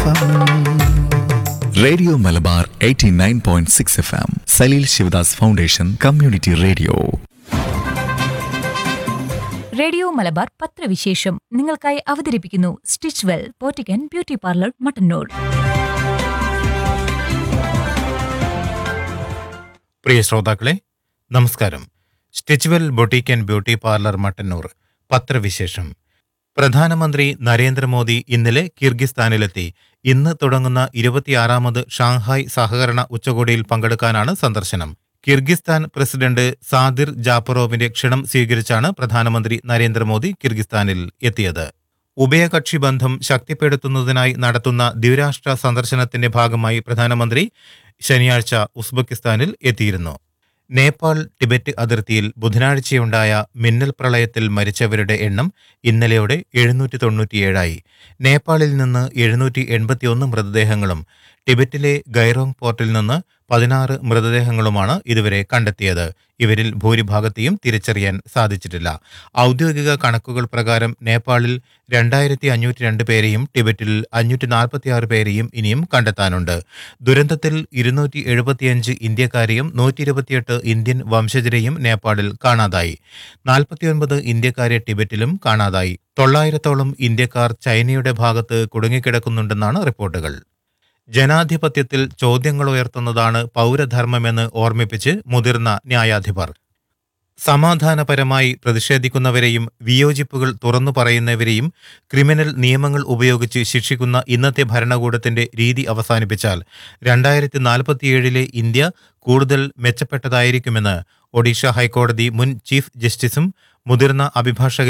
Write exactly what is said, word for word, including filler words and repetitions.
F M. Radio Malabar eighty nine point six F M, Saleel Sivadas foundation community radio. Radio Malabar പത്രവിശേഷം നിങ്ങൾക്കായി അവതരിപ്പിക്കുന്നു stitch well പോറ്റിക്കൻ beauty parlour Mattannur. പ്രിയ ശ്രോതാക്കളെ, നമസ്കാരം. Stitch well boutique and beauty parlour Mattannur പത്രവിശേഷം. പ്രധാനമന്ത്രി നരേന്ദ്രമോദി ഇന്നലെ കിർഗിസ്ഥാനിലെത്തി. ഇന്ന് തുടങ്ങുന്ന ഇരുപത്തിയാറാമത് ഷാങ്ഹായ് സഹകരണ ഉച്ചകോടിയിൽ പങ്കെടുക്കാനാണ് സന്ദർശനം. കിർഗിസ്ഥാൻ പ്രസിഡന്റ് സാദിർ ജാപ്പറോവിന്റെ ക്ഷണം സ്വീകരിച്ചാണ് പ്രധാനമന്ത്രി നരേന്ദ്രമോദി കിർഗിസ്ഥാനിൽ എത്തിയത്. ഉഭയകക്ഷി ബന്ധം ശക്തിപ്പെടുത്തുന്നതിനായി നടത്തുന്ന ദ്വിരാഷ്ട്ര സന്ദർശനത്തിന്റെ ഭാഗമായി പ്രധാനമന്ത്രി ശനിയാഴ്ച ഉസ്ബെക്കിസ്ഥാനിൽ എത്തിയിരുന്നു. നേപ്പാൾ ടിബറ്റ് അതിർത്തിയിൽ ബുധനാഴ്ചയുണ്ടായ മിന്നൽ പ്രളയത്തിൽ മരിച്ചവരുടെ എണ്ണം ഇന്നലെയോടെ എഴുന്നൂറ്റി തൊണ്ണൂറ്റിയേഴായി. നേപ്പാളിൽ നിന്ന് എഴുന്നൂറ്റി എൺപത്തിയൊന്ന് മൃതദേഹങ്ങളും ടിബറ്റിലെ ഗൈറോങ് പോർട്ടിൽ നിന്ന് പതിനാറ് മൃതദേഹങ്ങളുമാണ് ഇതുവരെ കണ്ടെത്തിയത്. ഇവരിൽ ഭൂരിഭാഗത്തെയും തിരിച്ചറിയാൻ സാധിച്ചിട്ടില്ല. ഔദ്യോഗിക കണക്കുകൾ പ്രകാരം നേപ്പാളിൽ രണ്ടായിരത്തി അഞ്ഞൂറ്റി രണ്ട് പേരെയും ടിബറ്റിൽ അഞ്ഞൂറ്റി നാൽപ്പത്തിയാറ് പേരെയും ഇനിയും കണ്ടെത്താനുണ്ട്. ദുരന്തത്തിൽ ഇരുന്നൂറ്റി എഴുപത്തിയഞ്ച് ഇന്ത്യക്കാരെയും നൂറ്റി ഇരുപത്തിയെട്ട് ഇന്ത്യൻ വംശജരെയും നേപ്പാളിൽ കാണാതായി. നാൽപ്പത്തിയൊൻപത് ഇന്ത്യക്കാരെ ടിബറ്റിലും കാണാതായി. തൊള്ളായിരത്തോളം ഇന്ത്യക്കാർ ചൈനയുടെ ഭാഗത്ത് കുടുങ്ങിക്കിടക്കുന്നുണ്ടെന്നാണ് റിപ്പോർട്ടുകൾ. ജനാധിപത്യത്തിൽ ചോദ്യങ്ങളുയർത്തുന്നതാണ് പൗരധർമ്മമെന്ന് ഓർമ്മിപ്പിച്ച് മുതിർന്ന ന്യായാധിപർ. സമാധാനപരമായി പ്രതിഷേധിക്കുന്നവരെയും വിയോജിപ്പുകൾ തുറന്നു പറയുന്നവരെയും ക്രിമിനൽ നിയമങ്ങൾ ഉപയോഗിച്ച് ശിക്ഷിക്കുന്ന ഇന്നത്തെ ഭരണകൂടത്തിന്റെ രീതി അവസാനിപ്പിച്ചാൽ രണ്ടായിരത്തി നാൽപ്പത്തിയേഴിലെ ഇന്ത്യ കൂടുതൽ മെച്ചപ്പെട്ടതായിരിക്കുമെന്ന് ഒഡീഷ ഹൈക്കോടതി മുൻ ചീഫ് ജസ്റ്റിസും മുതിർന്ന അഭിഭാഷകൻ